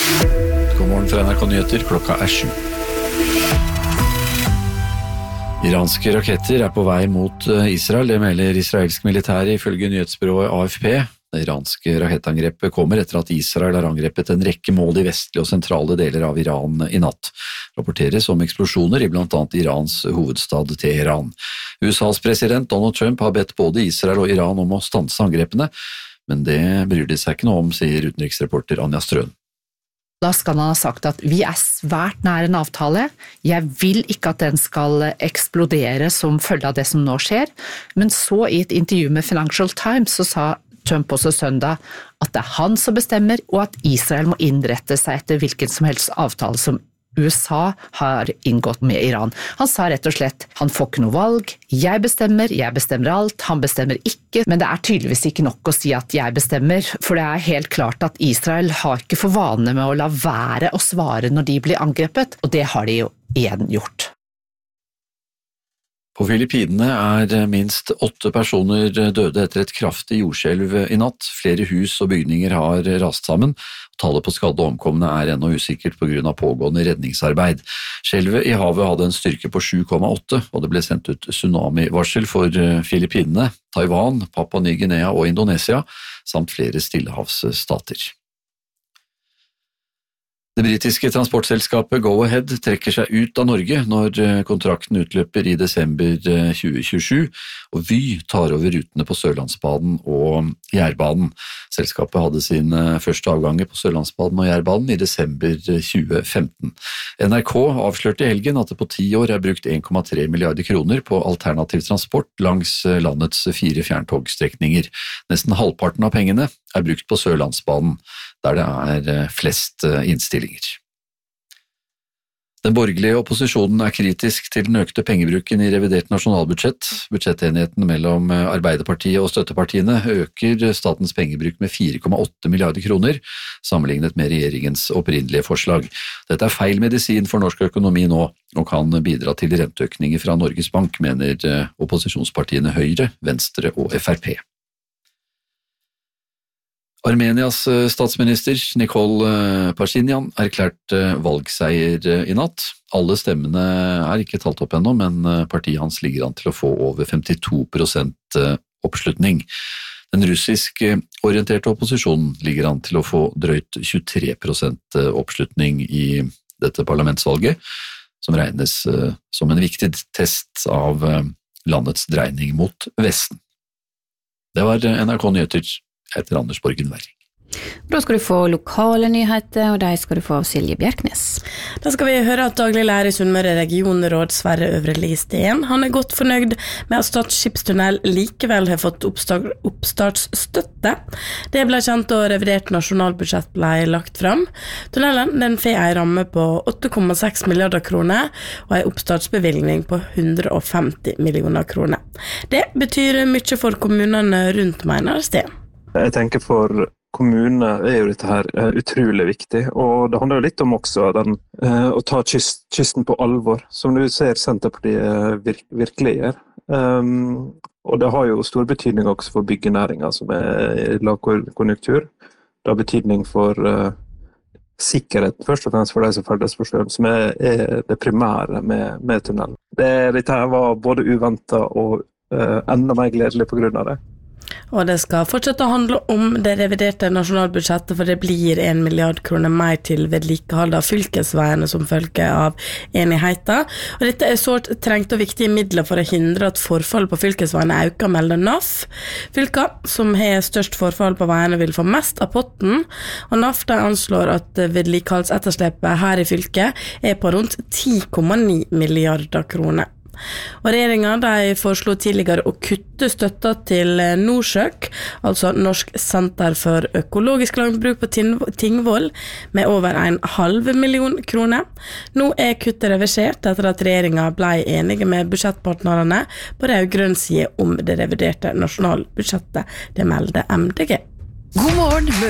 God morgen fra NRK Nyheter, klokka 7. Iranske raketter på vei mot Israel, det melder israelsk militære ifølge nyhetsbyrået AFP. Det iranske rakettangrepet kommer etter at Israel har angrepet en rekke mål i vestlige og sentrale deler av Iran i natt. Rapporteres om eksplosjoner i blant annet Irans hovedstad Teheran. USAs president Donald Trump har bedt både Israel og Iran om å stanse angrepene, men det bryr de seg ikke noe om, sier utenriksreporter Anja Strøen. Da skal han ha sagt at vi svært nær en avtale, jeg vil ikke at den skal eksplodere som følge av det som nå skjer, men så i et intervju med Financial Times så sa Trump også søndag at det han som bestemmer, og at Israel må innrette seg etter hvilken som helst avtale som USA har inngått med Iran. Han sa rett og slett, han får ikke noe valg, jeg bestemmer alt, han bestemmer ikke, men det tydeligvis ikke nok å si at jeg bestemmer, for det helt klart at Israel har ikke for vane med å la være å svare når de blir angrepet, og det har de jo igjen gjort. På Filippinene minst 8 personer døde etter et kraftig jordskjelv i natt. Flere hus og bygninger har rast sammen. Tallet på skadde og omkomne ennå usikkert på grunn av pågående redningsarbeid. Skjelvet i havet hadde en styrke på 7,8, og det ble sendt ut tsunami-varsel for Filippinene, Taiwan, Papua Ny-Guinea og Indonesia, samt flere stillehavsstater. Det britiske transportselskapet Go-Ahead trekker seg ut av Norge når kontrakten utløper i desember 2027, og Vy tar over rutene på Sørlandsbanen og Jærbanen. Selskapet hadde sine første avganger på Sørlandsbanen og Jærbanen i desember 2015. NRK avslørte i helgen at det på 10 år brukt 1,3 milliarder kroner på alternativ transport langs landets 4 fjerntogstrekninger. Nesten halvparten av pengene brukt på Sørlandsbanen, der det flest innstillinger. Den borgerlige opposisjonen kritisk til den økte pengebruken i revidert nasjonalbudsjett. Budsjettenigheten mellom Arbeiderpartiet og støttepartiene øker statens pengebruk med 4,8 milliarder kroner, sammenlignet med regjeringens opprinnelige forslag. Dette feil medisin for norsk økonomi nå, og kan bidra til renteøkninger fra Norges Bank, mener opposisjonspartiene Høyre, Venstre og Frp. Armenias statsminister Nikol Pashinyan erklærte valgseier i natt. Alle stemmene ikke talt opp ennå, men partiet hans ligger an til å få over 52% oppslutning. Den russisk-orienterte opposisjonen ligger an til å få drøyt 23% oppslutning i dette parlamentsvalget, som regnes som en viktig test av landets dreining mot Vesten. Det var NRK Nyheter. Jeg heter Anders Borgen Werring. Da skal du få lokale nyheter, og de skal du få av Silje Bjerknes. Da skal vi høre at daglig lærer i Sunnmøre regionråd Sverre Øvreli Steen. Han godt fornøyd med at Stad skipstunnel likevel har fått oppstartsstøtte. Det ble kjent da revidert nasjonalbudsjett ble lagt fram. Tunnelen den får en ramme på 8,6 milliarder kroner og en oppstartsbevilgning på 150 millioner kroner. Det betyr mye for kommunene rundt, mener Steen. Jeg tenker for kommunene jo dette her utrolig viktig, og det handler jo litt om også å ta kysten på alvor, som du ser Senterpartiet virkelig gjør. Og det har jo stor betydning også for byggenæringen, som i lavkonjunktur. Det har betydning for sikkerheten, først og fremst for de som ferdes på sjøen, som det primære med tunnelen. Dette her var både uventet og enda mer gledelig på grunn av det. Og det skal fortsette å handle om det reviderte nasjonalbudsjettet, for det blir 1 milliard kroner mer til vedlikehold av fylkesveiene som følge av enigheten. Og dette sårt trengt og viktige midler for å hindre at forfall på fylkesveiene øker, melder NAF. Fylker som har størst forfall på veiene vil få mest av potten, og NAF anslår at vedlikeholdsetterslepet her i fylket på rundt 10,9 milliarder kroner. Og regjeringen foreslo tidligere å kutte støtta til Norsøk, altså Norsk Senter for Økologisk Landbruk på Tingvoll, med over 1,5 million kroner. Nå kuttet reversert etter at regjeringen ble enige med budsjettpartnerne på rød-grønn side om det reviderte nasjonalbudsjettet. Det melder MDG. God morgen!